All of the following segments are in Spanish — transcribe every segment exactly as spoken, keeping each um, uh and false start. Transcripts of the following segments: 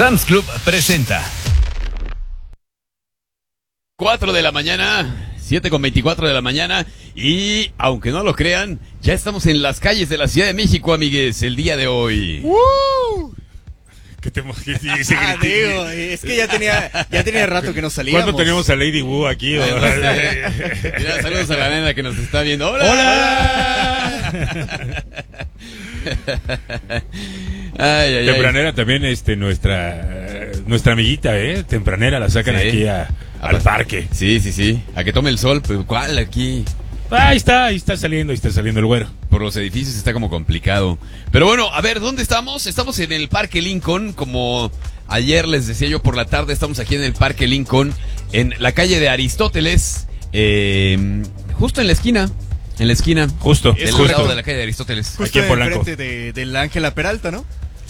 Sam's Club presenta cuatro de la mañana, siete con veinticuatro de la mañana, y aunque no lo crean, ya estamos en las calles de la Ciudad de México, amigues, el día de hoy. ¡Woo! ¿Qué te ese ah, digo, es que ya tenía, ya tenía rato que no salíamos. ¿Cuándo tenemos a Lady Wu aquí? Mira, saludos a la nena que nos está viendo. ¡Hola! ¡Hola! Ay, ay, Tempranera ay. también, este, nuestra nuestra amiguita, ¿eh? Tempranera la sacan sí. aquí a, al parque. Sí, sí, sí. A que tome el sol, pero ¿cuál aquí? Ahí está, ahí está saliendo, ahí está saliendo el güero. Por los edificios está como complicado. Pero bueno, a ver, ¿dónde estamos? Estamos en el Parque Lincoln, como ayer les decía yo por la tarde, estamos aquí en el Parque Lincoln, en la calle de Aristóteles, eh, justo en la esquina. En la esquina. Justo. Del justo. lado de la calle de Aristóteles. Justo aquí en Polanco. enfrente de, de la Ángela Peralta, ¿no?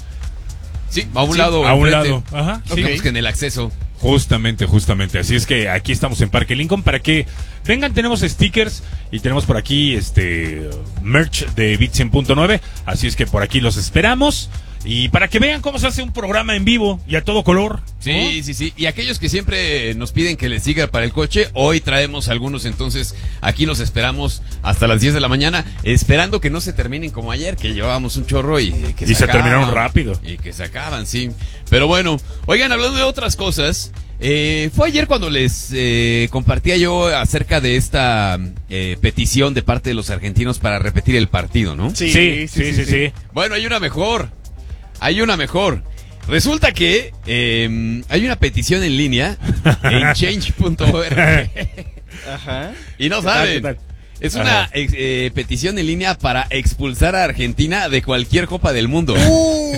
Sí, a un sí, lado. A un enfrente. lado. Ajá. Sí, digamos que en el acceso. Justamente, justamente. Así es que aquí estamos en Parque Lincoln para que vengan. Tenemos stickers y tenemos por aquí este merch de Beat cien punto nueve. Así es que por aquí los esperamos. Y para que vean cómo se hace un programa en vivo y a todo color, ¿no? Sí, sí, sí. Y aquellos que siempre nos piden que les siga para el coche, hoy traemos algunos, entonces aquí los esperamos hasta las diez de la mañana, esperando que no se terminen como ayer, que llevábamos un chorro y que y se, se acaban, terminaron rápido. Y que se acaban, sí. Pero bueno, oigan, hablando de otras cosas, eh, fue ayer cuando les eh, compartía yo acerca de esta eh, petición de parte de los argentinos para repetir el partido, ¿no? Sí, sí, sí, sí. sí, sí, sí. Bueno, hay una mejor. Hay una mejor. Resulta que eh, hay una petición en línea en change punto org. Ajá. Y no saben. Es una eh, petición en línea para expulsar a Argentina de cualquier copa del mundo. Uy.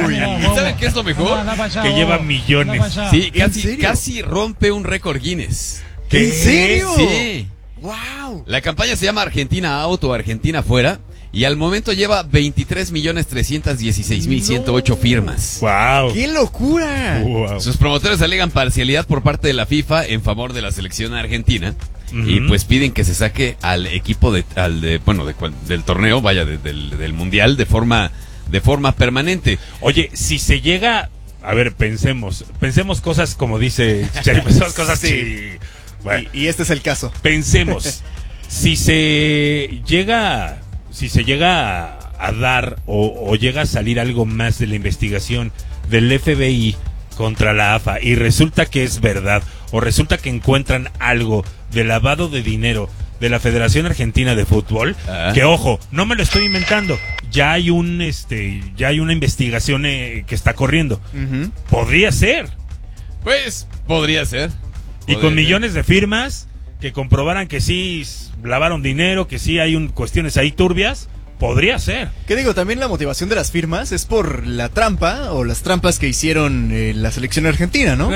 ¿Y saben qué es lo mejor? Que lleva millones. Sí, casi, casi rompe un récord Guinness. ¿En serio? Sí. Wow. La campaña se llama Argentina Out o Argentina Fuera. Y al momento lleva veintitrés millones trescientos dieciséis mil ciento ocho firmas. ¡Wow! ¡Qué locura! Wow. Sus promotores alegan parcialidad por parte de la FIFA en favor de la selección argentina. Uh-huh. Y pues piden que se saque al equipo de, al de, bueno, de, del torneo, vaya, de, del, del mundial de forma, de forma permanente. Oye, si se llega, a ver, pensemos, pensemos cosas como dice Chicharito, pensemos cosas sí. que, bueno, y, y este es el caso. Pensemos, si se llega... Si se llega a, a dar o, o llega a salir algo más de la investigación del F B I contra la A F A y resulta que es verdad o resulta que encuentran algo de lavado de dinero de la Federación Argentina de Fútbol, ah. que ojo, no me lo estoy inventando, ya hay un este ya hay una investigación eh, que está corriendo. Uh-huh. Podría ser. Pues podría ser. Y con millones de firmas que comprobaran que sí lavaron dinero, que sí hay un, cuestiones ahí turbias, podría ser. ¿Qué digo? También la motivación de las firmas es por la trampa o las trampas que hicieron eh, la selección argentina, ¿no? Eh,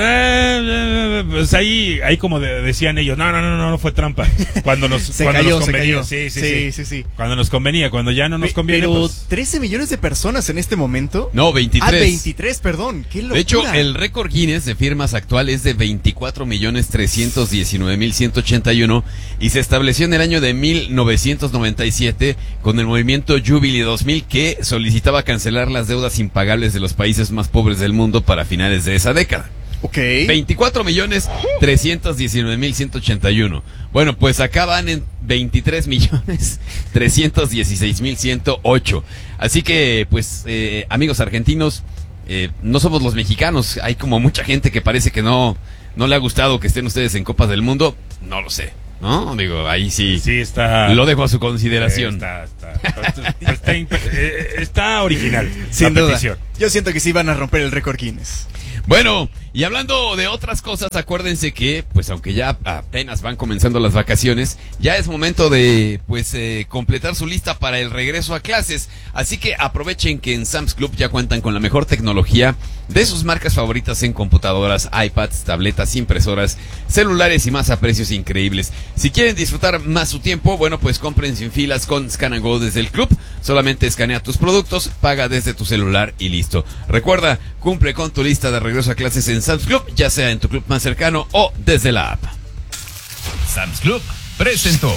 eh, pues ahí, ahí como de, decían ellos, no, no, no, no, no fue trampa. Cuando nos, se cuando cayó, nos convenía. Se cayó. Sí, sí, sí, sí, sí, sí. Cuando nos convenía, cuando ya no nos conviene. Pero pues... trece millones de personas en este momento. No, veintitrés. Ah, veintitrés, perdón. Qué locura. De hecho, el récord Guinness de firmas actual es de veinticuatro millones trescientos diecinueve mil ciento ochenta y uno y se estableció en el año de mil novecientos noventa y siete con el movimiento Jubilee dos mil que solicitaba cancelar las deudas impagables de los países más pobres del mundo para finales de esa década. Ok. veinticuatro millones trescientos diecinueve mil ciento ochenta y uno. Bueno, pues acaban en veintitrés millones trescientos dieciséis mil ciento ocho. Así que, pues, eh, amigos argentinos, eh, no somos los mexicanos. Hay como mucha gente que parece que no, no le ha gustado que estén ustedes en Copas del Mundo. No lo sé, ¿no? Digo, ahí sí. Sí, está. Lo dejo a su consideración. Está, está, está, está, está, está original. Sin la duda. petición. Yo siento que sí van a romper el récord Guinness. Bueno, y hablando de otras cosas, acuérdense que, pues aunque ya apenas van comenzando las vacaciones, ya es momento de, pues, eh, completar su lista para el regreso a clases. Así que aprovechen que en Sam's Club ya cuentan con la mejor tecnología de sus marcas favoritas en computadoras, iPads, tabletas, impresoras, celulares y más a precios increíbles. Si quieren disfrutar más su tiempo, bueno, pues compren sin filas con Scan and Go desde el club. Solamente escanea tus productos, paga desde tu celular y listo. Recuerda, cumple con tu lista de regreso a clases en Sam's Club, ya sea en tu club más cercano o desde la app. Sam's Club presentó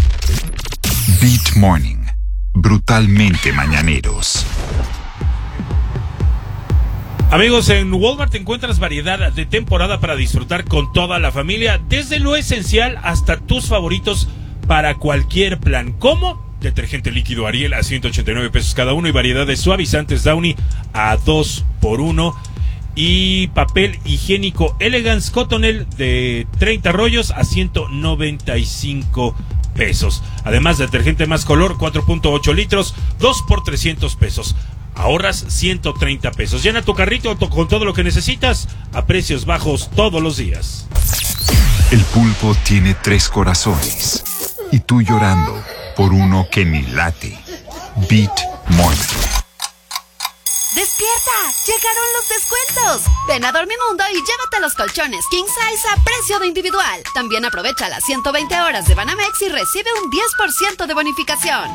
Beat Morning, brutalmente mañaneros. Amigos, en Walmart encuentras variedad de temporada para disfrutar con toda la familia, desde lo esencial hasta tus favoritos para cualquier plan. ¿Cómo? Detergente líquido Ariel a ciento ochenta y nueve pesos cada uno y variedad de suavizantes Downy a dos por uno. Y papel higiénico Elegance Cottonelle de treinta rollos a ciento noventa y cinco pesos. Además, detergente Más Color cuatro punto ocho litros, dos por trescientos pesos. Ahorras ciento treinta pesos. Llena tu carrito con todo lo que necesitas a precios bajos todos los días. El pulpo tiene tres corazones y tú llorando por uno que ni late. Beat Morning. ¡Despierta! ¡Llegaron los descuentos! Ven a Dormimundo y llévate los colchones King Size a precio de individual. También aprovecha las ciento veinte horas de Banamex y recibe un diez por ciento de bonificación.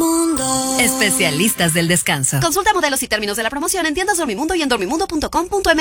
Dormimundo. Especialistas del descanso. Consulta modelos y términos de la promoción en tiendas Dormimundo y en dormimundo punto com punto m x.